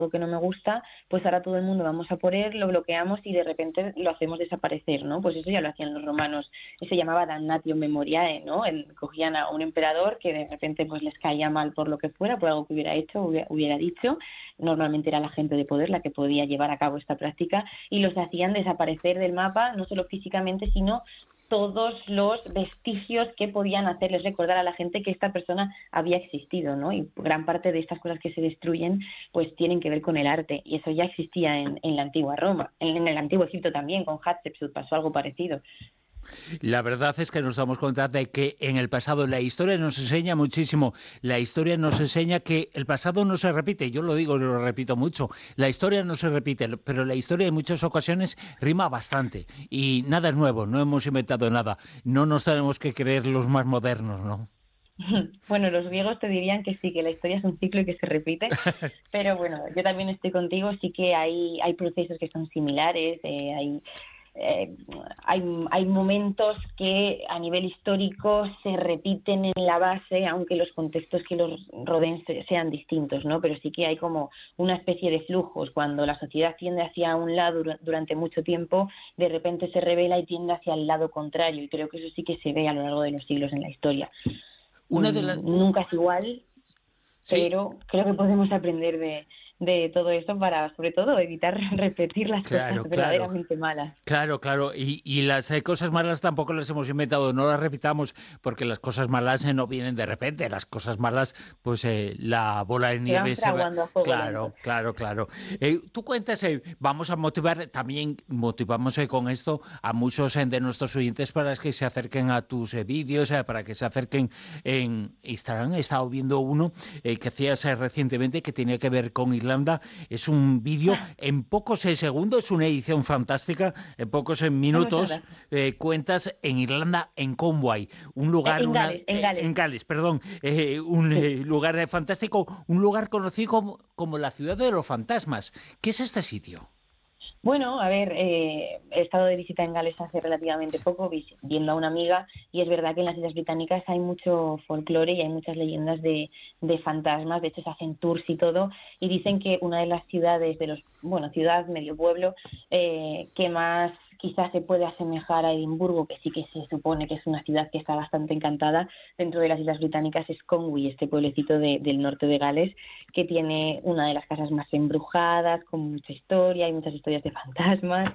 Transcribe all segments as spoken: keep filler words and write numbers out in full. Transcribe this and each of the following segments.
que no me gusta, pues ahora todo el mundo vamos a por él, lo bloqueamos y de repente lo hacemos desaparecer, ¿no? Pues eso ya lo hacían los romanos, se llamaba damnatio memoriae, ¿no? El, cogían a un emperador que de repente pues les caía mal por lo que fuera, por algo que hubiera hecho, hubiera, hubiera dicho, normalmente era la gente de poder la que podía llevar a cabo esta práctica, y los hacían desaparecer del mapa, no solo físicamente, sino todos los vestigios que podían hacerles recordar a la gente que esta persona había existido, ¿no? Y gran parte de estas cosas que se destruyen pues tienen que ver con el arte, y eso ya existía en, en la antigua Roma, en, en el antiguo Egipto también, con Hatshepsut pasó algo parecido. La verdad es que nos damos cuenta de que en el pasado la historia nos enseña muchísimo. La historia nos enseña que el pasado no se repite. Yo lo digo y lo repito mucho. La historia no se repite, pero la historia en muchas ocasiones rima bastante. Y nada es nuevo, no hemos inventado nada. No nos tenemos que creer los más modernos, ¿no? Bueno, los griegos te dirían que sí, que la historia es un ciclo y que se repite, pero bueno, yo también estoy contigo, sí que hay, hay procesos que son similares, eh, hay... Eh, hay, hay momentos que a nivel histórico se repiten en la base, aunque los contextos que los rodeen sean distintos, ¿no? Pero sí que hay como una especie de flujos. Cuando la sociedad tiende hacia un lado durante mucho tiempo, de repente se revela y tiende hacia el lado contrario, y creo que eso sí que se ve a lo largo de los siglos en la historia. Una de las... Nunca es igual, Sí. pero creo que podemos aprender de, de todo esto para, sobre todo, evitar repetir las Claro, cosas claro. verdaderamente malas. Claro, claro. Y, y las eh, cosas malas tampoco las hemos inventado, no las repitamos, porque las cosas malas eh, no vienen de repente. Las cosas malas, pues eh, la bola de Se van nieve se va... fraguando a fuego Claro, lento. claro, claro. Eh, tú cuentas, eh, vamos a motivar, también motivamos eh, con esto a muchos eh, de nuestros oyentes para que se acerquen a tus eh, vídeos, eh, para que se acerquen en Instagram. He estado viendo uno eh, que hacías eh, recientemente que tenía que ver con Irlanda. Es un vídeo en pocos eh, segundos, una edición fantástica. En pocos en minutos eh, cuentas en Irlanda, en Conway, un lugar, en una, Gales, en Gales. en Gales, perdón, eh, un eh, lugar eh, fantástico, un lugar conocido como, como la ciudad de los fantasmas. ¿Qué es este sitio? Bueno, a ver, eh, he estado de visita en Gales hace relativamente poco, viendo a una amiga, y es verdad que en las Islas Británicas hay mucho folclore y hay muchas leyendas de, de fantasmas. De hecho se hacen tours y todo, y dicen que una de las ciudades, de los, bueno, ciudad, medio pueblo, eh, que más quizás se puede asemejar a Edimburgo, que sí que se supone que es una ciudad que está bastante encantada dentro de las Islas Británicas, es Conwy, este pueblecito de, del norte de Gales, que tiene una de las casas más embrujadas, con mucha historia, hay muchas historias de fantasmas,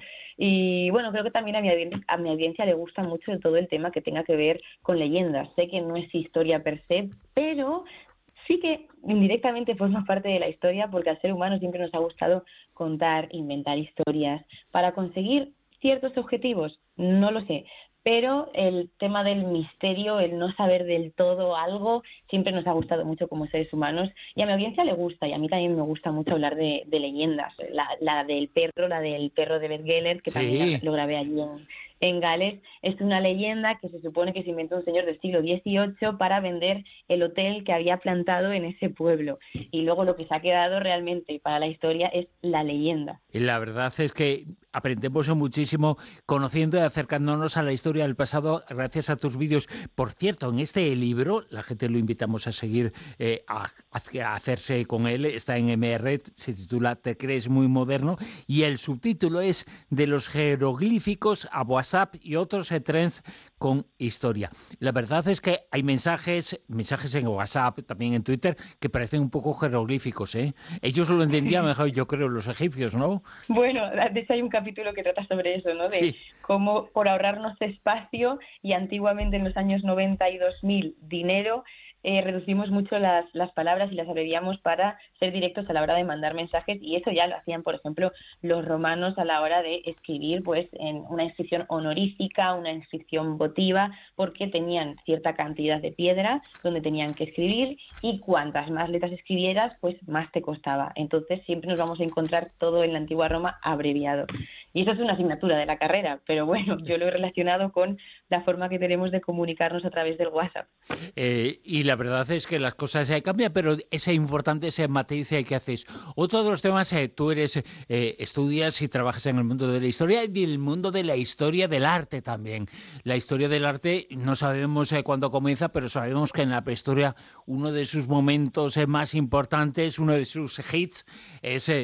y bueno, creo que también a mi, audiencia, a mi audiencia le gusta mucho todo el tema que tenga que ver con leyendas. Sé que no es historia per se, pero sí que indirectamente forma parte de la historia, porque al ser humano siempre nos ha gustado contar, inventar historias para conseguir ciertos objetivos, no lo sé, pero el tema del misterio, el no saber del todo algo, siempre nos ha gustado mucho como seres humanos, y a mi audiencia le gusta, y a mí también me gusta mucho hablar de, de leyendas. La, la del perro, la del perro de Beth Geller, que Sí. también lo grabé allí en, en Gales, es una leyenda que se supone que se inventó un señor del siglo dieciocho para vender el hotel que había plantado en ese pueblo, y luego lo que se ha quedado realmente para la historia es la leyenda. Y la verdad es que aprendemos muchísimo conociendo y acercándonos a la historia del pasado gracias a tus vídeos. Por cierto, en este libro, la gente lo invitamos a seguir, eh, a, a hacerse con él, está en M R, se titula Te crees muy moderno, y el subtítulo es De los jeroglíficos a WhatsApp y otros trends con historia. La verdad es que hay mensajes, mensajes en WhatsApp, también en Twitter, que parecen un poco jeroglíficos, ¿eh? Ellos lo entendían mejor, yo creo, los egipcios, ¿no? Bueno, de hecho hay un capítulo que trata sobre eso, ¿no? De Sí. cómo por ahorrarnos espacio, y antiguamente en los años noventa y dos mil dinero, eh, reducimos mucho las, las palabras y las abreviamos para ser directos a la hora de mandar mensajes, y eso ya lo hacían, por ejemplo, los romanos a la hora de escribir, pues en una inscripción honorífica, una inscripción votiva, porque tenían cierta cantidad de piedra donde tenían que escribir, y cuantas más letras escribieras, pues más te costaba. Entonces siempre nos vamos a encontrar todo en la antigua Roma abreviado. Y eso es una asignatura de la carrera, pero bueno, yo lo he relacionado con la forma que tenemos de comunicarnos a través del WhatsApp. Eh, y la verdad es que las cosas eh, cambian, pero es importante esa matiz que haces. Otro de los temas, eh, tú eres, eh, estudias y trabajas en el mundo de la historia y el mundo de la historia del arte también. La historia del arte no sabemos eh, cuándo comienza, pero sabemos que en la prehistoria uno de sus momentos eh, más importantes, uno de sus hits, es... Eh,